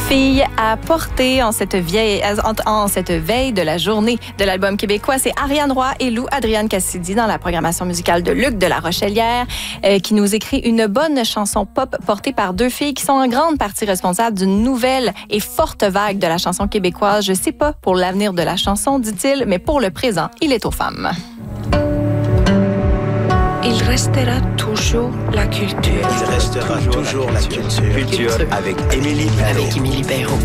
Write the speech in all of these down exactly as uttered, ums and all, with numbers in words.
Fille à porter en cette, vieille, en, en cette veille de la journée de l'album québécois. C'est Ariane Roy et Lou Adrienne Cassidy dans la programmation musicale de Luc de la Rochelière euh, qui nous écrit une bonne chanson pop portée par deux filles qui sont en grande partie responsables d'une nouvelle et forte vague de la chanson québécoise. Je sais pas pour l'avenir de la chanson, dit-il, mais pour le présent, il est aux femmes. Il restera toujours la culture. Il restera toujours, toujours la culture. La culture. culture. Avec Émilie Perrault. Avec Émilie Perrault.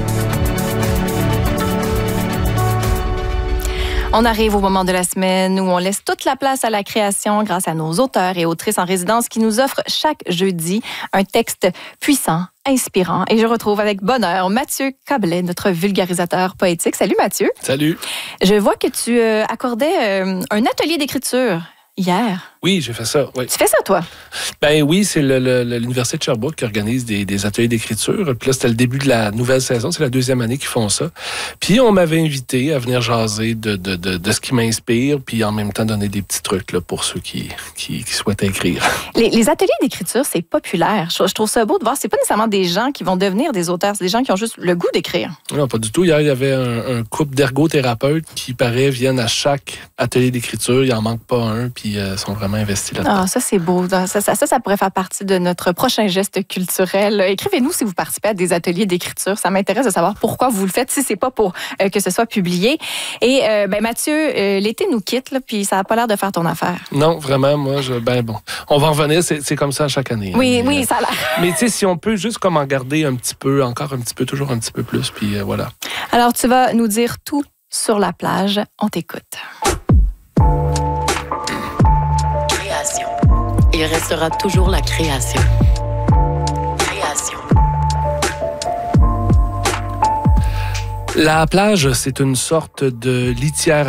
On arrive au moment de la semaine où on laisse toute la place à la création grâce à nos auteurs et autrices en résidence qui nous offrent chaque jeudi un texte puissant, inspirant. Et je retrouve avec bonheur Mathieu Cablet, notre vulgarisateur poétique. Salut Mathieu. Salut. Je vois que tu euh, accordais euh, un atelier d'écriture hier. Oui, j'ai fait ça, oui. Tu fais ça, toi? Ben oui, c'est le, le, l'Université de Sherbrooke qui organise des, des ateliers d'écriture. Puis là, c'était le début de la nouvelle saison. C'est la deuxième année qu'ils font ça. Puis on m'avait invité à venir jaser de, de, de, de ce qui m'inspire, puis en même temps donner des petits trucs là, pour ceux qui, qui, qui souhaitent écrire. Les, les ateliers d'écriture, c'est populaire. Je, je trouve ça beau de voir. C'est pas nécessairement des gens qui vont devenir des auteurs. C'est des gens qui ont juste le goût d'écrire. Non, pas du tout. Hier, il y avait un, un couple d'ergothérapeutes qui, paraît, viennent à chaque atelier d'écriture. Il en manque pas un, puis euh, sont vraiment investis là-dedans. Ah, ça, c'est beau. Ça, ça, ça, ça pourrait faire partie de notre prochain geste culturel. Écrivez-nous si vous participez à des ateliers d'écriture. Ça m'intéresse de savoir pourquoi vous le faites, si c'est pas pour euh, que ce soit publié. Et euh, ben Mathieu, euh, l'été nous quitte, là, puis ça n'a pas l'air de faire ton affaire. Non, vraiment, moi, je, ben bon, on va en revenir, c'est, c'est comme ça chaque année. Oui, hein, mais, oui, ça a l'air. Mais tu sais, si on peut juste comme en garder un petit peu, encore un petit peu, toujours un petit peu plus, puis euh, voilà. Alors, tu vas nous dire tout sur la plage. On t'écoute. Il restera toujours la création. Création. La plage, c'est une sorte de litière